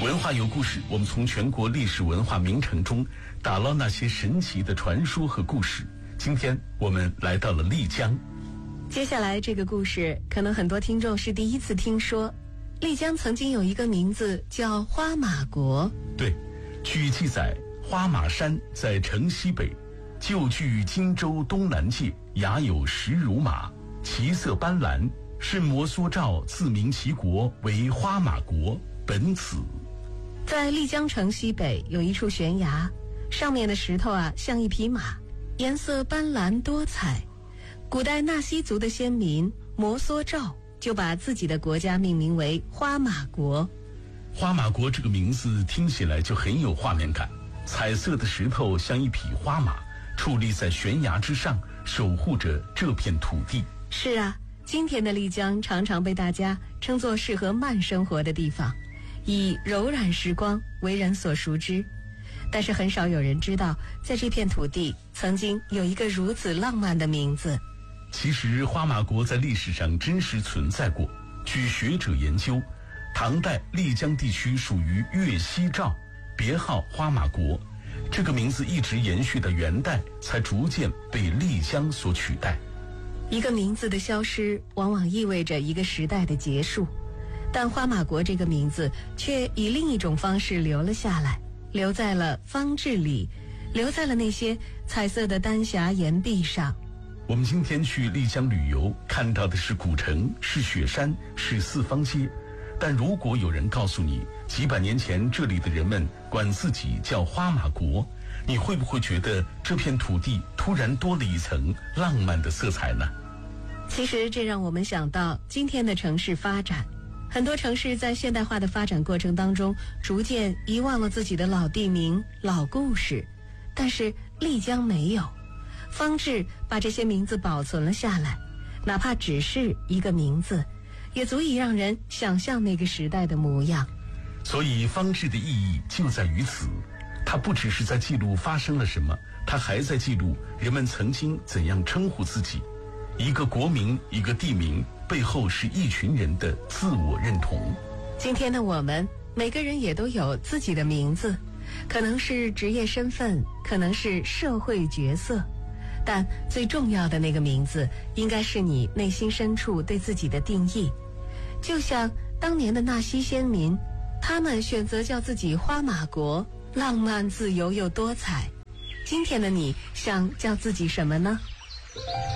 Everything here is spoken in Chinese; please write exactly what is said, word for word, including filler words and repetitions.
文化有故事，我们从全国历史文化名城中打捞那些神奇的传说和故事。今天我们来到了丽江。 接下来这个故事可能很多听众是第一次听说。丽江曾经有一个名字叫花马国。 对，据记载，花马山在城西北，旧距荆州东南界，雅有十如马，其色斑斓，是摩梭照自名其国为花马国，本此。 在丽江城西北有一处悬崖，上面的石头啊像一匹马，颜色斑斓多彩。古代纳西族的先民摩梭照就把自己的国家命名为花马国。 花马国这个名字听起来就很有画面感，彩色的石头像一匹花马，矗立在悬崖之上，守护着这片土地。 是啊，今天的丽江常常被大家称作适合慢生活的地方，以柔软时光为人所熟知。但是很少有人知道，在这片土地曾经有一个如此浪漫的名字。 其实花马国在历史上真实存在过。据学者研究，唐代丽江地区属于粤西诏，别号花马国，这个名字一直延续到元代，才逐渐被丽江所取代。 一个名字的消失往往意味着一个时代的结束，但花马国这个名字却以另一种方式留了下来，留在了方志里，留在了那些彩色的丹霞岩壁上。 我们今天去丽江旅游，看到的是古城，是雪山，是四方街。但如果有人告诉你，几百年前这里的人们管自己叫花马国，你会不会觉得这片土地突然多了一层浪漫的色彩呢？ 其实这让我们想到今天的城市发展，很多城市在现代化的发展过程当中，逐渐遗忘了自己的老地名、老故事，但是丽江没有。方志把这些名字保存了下来，哪怕只是一个名字，也足以让人想象那个时代的模样。 所以方志的意义就在于此，它不只是在记录发生了什么，它还在记录人们曾经怎样称呼自己。一个国名，一个地名，背后是一群人的自我认同。 今天的我们每个人也都有自己的名字，可能是职业身份，可能是社会角色，但最重要的那个名字应该是你内心深处对自己的定义。就像当年的纳西先民，他们选择叫自己花马国，浪漫自由又多彩。今天的你想叫自己什么呢？